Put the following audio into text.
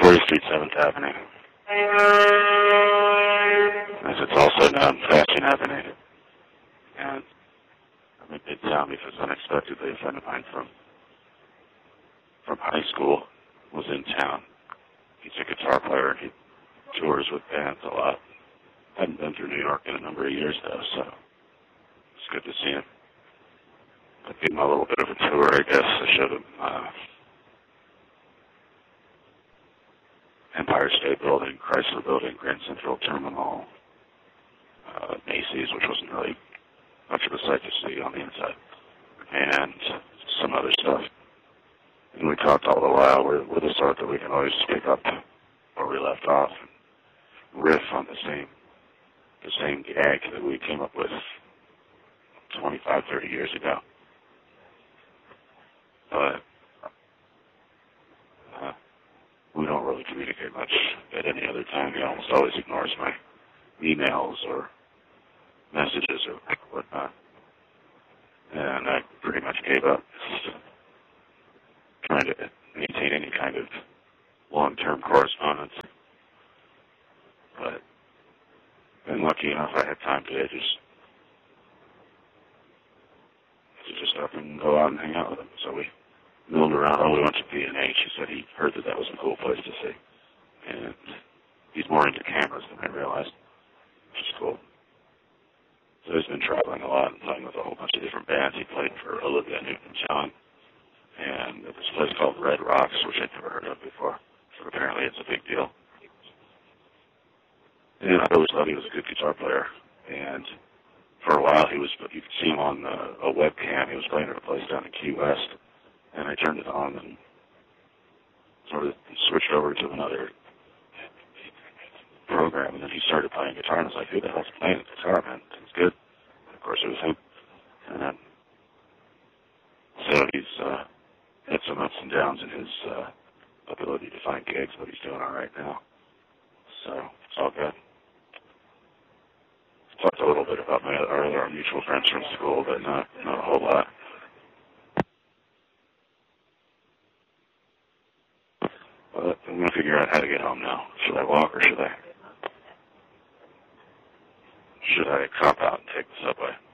40th Street, 7th Avenue. As it's also known, Fashion Avenue. And I'm in Midtown because unexpectedly a friend of mine from high school was in town. He's a guitar player and he tours with bands a lot. Hadn't been through New York in a number of years though, so it's good to see him. I gave him a little bit of a tour, I guess. I showed him Empire State Building, Chrysler Building, Grand Central Terminal, Macy's, which wasn't really much of a sight to see on the inside, and some other stuff. And we talked all the while. We're the sort that we can always pick up where we left off and riff on the same gag that we came up with 25, 30 years ago. But we don't really communicate much at any other time. He almost always ignores my emails or messages or whatnot. And I pretty much gave up trying to maintain any kind of long-term correspondence. But been lucky enough I had time today to just up and go out and hang out with him. So we milled around. Oh, we went to B&H. He said he heard that was a cool place to see. And he's more into cameras than I realized, which is cool. So he's been traveling a lot and playing with a whole bunch of different bands. He played for Olivia Newton-John and at this place called Red Rocks, which I'd never heard of before. So apparently it's a big deal. And I always thought he was a good guitar player. And for a while you could see him on a webcam. He was playing at a place down in Key West. And I turned it on and sort of switched over to another program, and then he started playing guitar, and I was like, who the hell's playing guitar, man? It's good. And of course, it was him. And then, so he's had some ups and downs in his ability to find gigs, but he's doing all right now. So it's all good. Talked a little bit about our mutual friends from school, but not a whole lot. But I'm going to figure out how to get home now. Should I walk or should I cop out and take the subway?